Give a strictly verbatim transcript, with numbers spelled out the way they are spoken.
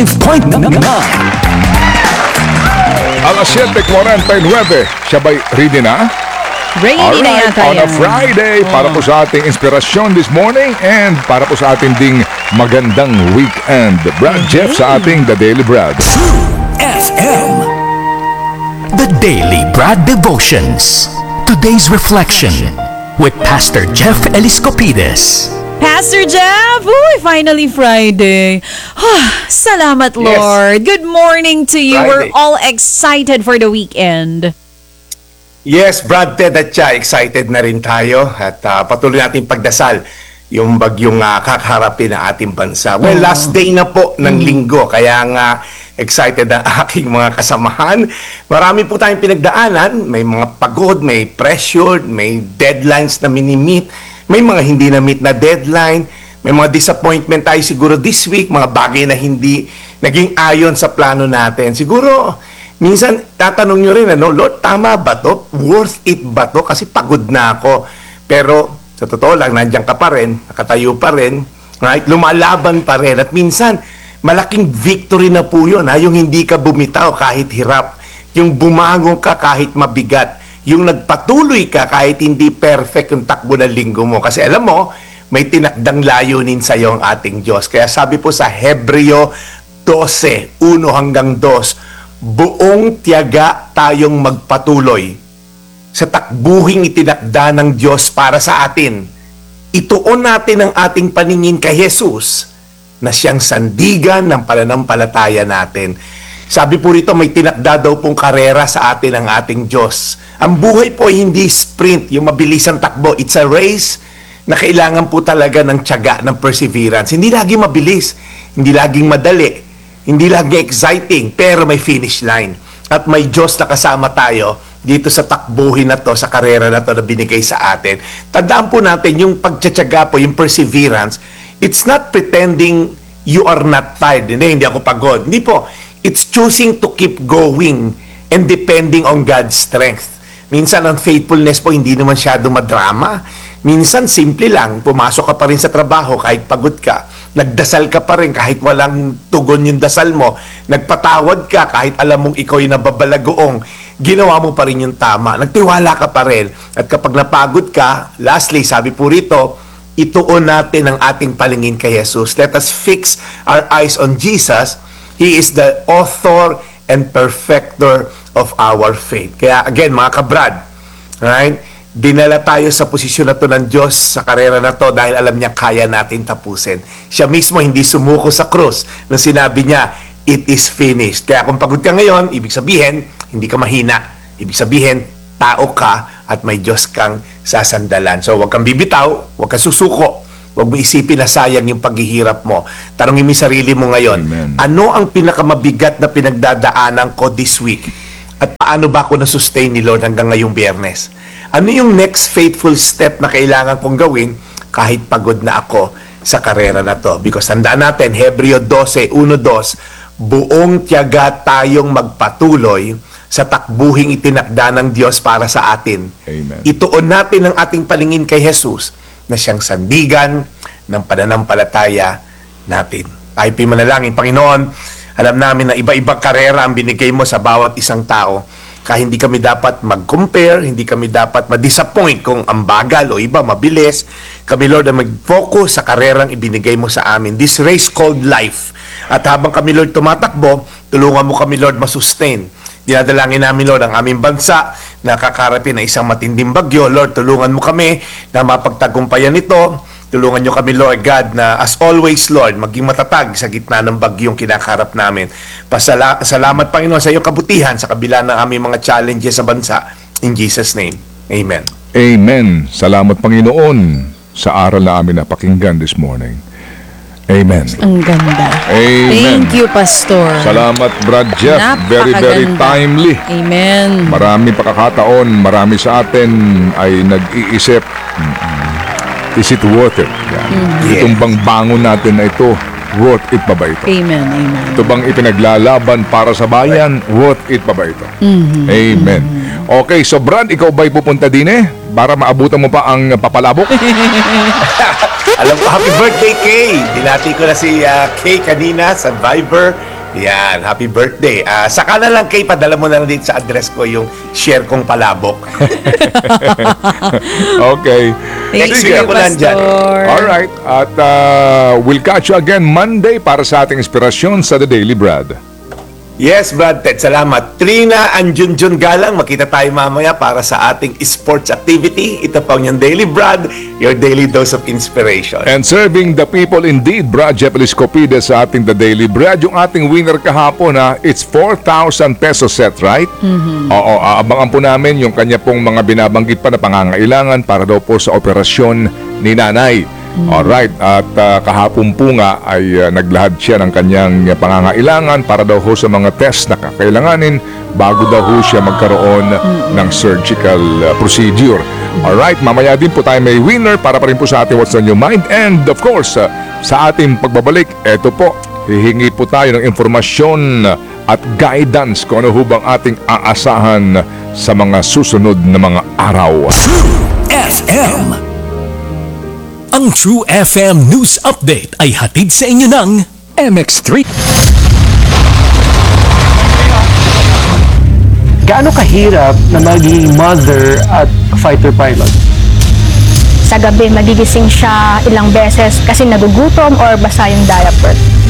five point nine. Alas siyete kuwarenta y nueve. Siya ba'y ready na? Ready na Alright, yata on a yan. Friday, para po sa ating inspirasyon this morning and para po sa ating ding magandang weekend. Brad Jeff sa ating The Daily Brad. True F M. The Daily Brad Devotions. Today's reflection with Pastor Jeff Eliscopides. Pastor Jeff, uy, finally Friday. Ah, Salamat, Lord. Good morning to you. We're Friday. all excited for the weekend. Yes, Brad, Ted at Cha, excited na rin tayo at ah, patuloy natin pagdasal yung bagyong uh, kakaharapin ng ating bansa. Well, last day na po ng linggo, kaya nga excited ang aking mga kasamahan. Marami po tayong pinagdaanan, may mga pagod, may pressure, may deadlines na minimit, may mga hindi na-meet na deadline, may mga disappointment tayo siguro this week, mga bagay na hindi naging ayon sa plano natin. Siguro, minsan, tatanong nyo rin, ano, Lord, tama ba to? Worth it ba to? Kasi pagod na ako. Pero, sa totoo lang, nandiyan ka pa rin, nakatayo pa rin, right? Lumalaban pa rin. At minsan, malaking victory na po yun, ha? Yung hindi ka bumitaw kahit hirap. Yung bumangon ka kahit mabigat. Yung nagpatuloy ka kahit hindi perfect yung takbo ng linggo mo. Kasi alam mo, may tinakdang layunin sa iyo ang ating Diyos. Kaya sabi po sa Hebreo twelve, one hanggang two, buong tiyaga tayong magpatuloy sa takbuhing itinakda ng Diyos para sa atin. Ituon natin ang ating paningin kay Jesus na siyang sandigan ng pananampalataya natin. Sabi po rito, may tinakda daw pong karera sa atin ang ating Diyos. Ang buhay po ay hindi sprint, yung mabilisang takbo. It's a race na kailangan po talaga ng tiyaga, ng perseverance. Hindi lagi mabilis, hindi laging madali, hindi lagi exciting, pero may finish line. At may Diyos na kasama tayo dito sa takbuhin na to, sa karera na to na binigay sa atin. Tandaan po natin, yung pagtsatsaga po, yung perseverance, it's not pretending you are not tired. Hindi, hindi ako pagod. Hindi po. It's choosing to keep going and depending on God's strength. Minsan, ang faithfulness po, hindi naman masyado madrama. Minsan, simple lang. Pumasok ka pa rin sa trabaho kahit pagod ka. Nagdasal ka pa rin kahit walang tugon yung dasal mo. Nagpatawad ka kahit alam mong ikaw yung nababalagoong. Ginawa mo pa rin yung tama. Nagtiwala ka pa rin. At kapag napagod ka, lastly, sabi po rito, ituon natin ang ating palingin kay Jesus. Let us fix our eyes on Jesus. He is the author and perfecter of our faith. Kaya again, mga kabrad, right? Dinala tayo sa posisyon na to ng Diyos sa karera na to dahil alam niya kaya natin tapusin. Siya mismo hindi sumuko sa krus nang sinabi niya, it is finished. Kaya kung pagod ka ngayon, ibig sabihin, hindi ka mahina. Ibig sabihin, tao ka at may Diyos kang sasandalan. So, huwag kang bibitaw, huwag kang susuko. Huwag mo isipin na sayang yung paghihirap mo. Tanungin mo yung sarili mo ngayon, Amen. ano ang pinakamabigat na pinagdadaanan ko this week? At paano ba ako na-sustain ni Lord hanggang ngayong Biyernes? Ano yung next faithful step na kailangan kong gawin kahit pagod na ako sa karera na to? Because tandaan natin, Hebreo twelve, one, two, buong tiyaga tayong magpatuloy sa takbuhing itinakda ng Diyos para sa atin. Amen. Ituon natin ang ating palingin kay Jesus na siyang sandigan ng pananampalataya natin. Tayo po'y manalangin. Panginoon, alam namin na iba-ibang karera ang binigay mo sa bawat isang tao. Kaya hindi kami dapat mag-compare, hindi kami dapat ma-disappoint kung ang bagal o iba mabilis. Kami, Lord, na mag-focus sa karerang ibinigay mo sa amin. This race called life. At habang kami, Lord, tumatakbo, tulungan mo kami, Lord, masustain. Dinadalangin namin, Lord, ang aming bansa na kakarapin na isang matinding bagyo. Lord, tulungan mo kami na mapagtagumpayan ito. Tulungan nyo kami, Lord God, na as always, Lord, maging matatag sa gitna ng bagyong kinakarap namin. Pasala- salamat, Panginoon, sa iyong kabutihan sa kabila ng aming mga challenges sa bansa. In Jesus' name, Amen. Amen. Salamat, Panginoon, sa aral na amin napakinggan this morning. Amen. Ang ganda. Amen. Thank you, Pastor. Salamat, Brad Jeff. Very, very Napakaganda. timely. Amen. Marami pakakataon, marami sa atin ay nag-iisip, is it worth it? Yan. Itong bang bangon natin na ito, worth it pa ba ito? Amen. Amen. Ito bang ipinaglalaban para sa bayan, worth it pa ba ito? Amen. Okay, so Brad, ikaw ba'y pupunta din eh? Para maabutan mo pa ang papalabok? Alam ko, happy birthday, Kay! Binati ko na si ah, Kay kanina sa Viber. Yan, happy birthday. Ah, saka na lang, Kay, padala mo na lang dito sa address ko yung share kong palabok. Okay. Thank Sige, you, ako nandyan. Pastor. Alright. At uh, we'll catch you again Monday para sa ating inspirasyon sa The Daily Bread. Yes, Brad Ted, salamat. Trina and Junjun Galang, makita tayo mamaya para sa ating sports activity. Ito po ang yung Daily Brad, your daily dose of inspiration. And serving the people indeed, Brad Jeff Eliscopides sa ating The Daily Bread. Yung ating winner kahapon, ha, it's four thousand pesos set, right? Mm-hmm. Oo, aabangan po namin yung kanya pong mga binabanggit pa na pangangailangan para daw po sa operasyon ni nanay. Alright, at uh, kahapon po nga ay uh, naglahad siya ng kanyang uh, pangangailangan para daw ho sa mga test na kakailanganin bago daw ho siya magkaroon ng surgical uh, procedure. Alright, mamaya din po tayo may winner para pa rin po sa ating What's on Your Mind. And of course, uh, sa ating pagbabalik, eto po, hihingi po tayo ng informasyon at guidance kung ano ho bang ating aasahan sa mga susunod na mga araw. F M. Ang True F M News Update ay hatid sa inyo ng M X three. Gaano kahirap na maging mother at fighter pilot? Sa gabi, magigising siya ilang beses kasi nagugutom or basa yung diaper.